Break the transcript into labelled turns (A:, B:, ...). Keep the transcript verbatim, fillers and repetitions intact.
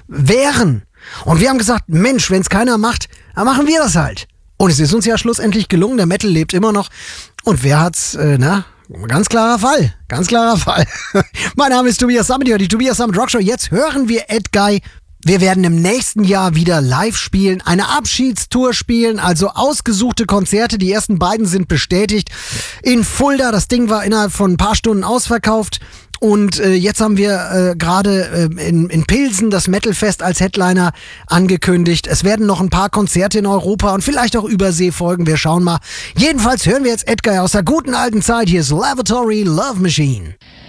A: wären. Und wir haben gesagt, Mensch, wenn es keiner macht, dann machen wir das halt. Und es ist uns ja schlussendlich gelungen, der Metal lebt immer noch. Und wer hat's, äh, na, ganz klarer Fall, ganz klarer Fall. Mein Name ist Tobias Sammet, die Tobias Sammet Rockshow. Jetzt hören wir Edguy. Wir werden im nächsten Jahr wieder live spielen, eine Abschiedstour spielen, also ausgesuchte Konzerte. Die ersten beiden sind bestätigt. In Fulda, das Ding war innerhalb von ein paar Stunden ausverkauft. Und äh, jetzt haben wir äh, gerade äh, in, in Pilsen das Metalfest als Headliner angekündigt. Es werden noch ein paar Konzerte in Europa und vielleicht auch Übersee folgen. Wir schauen mal. Jedenfalls hören wir jetzt Edguy aus der guten alten Zeit. Hier ist Lavatory Love Machine.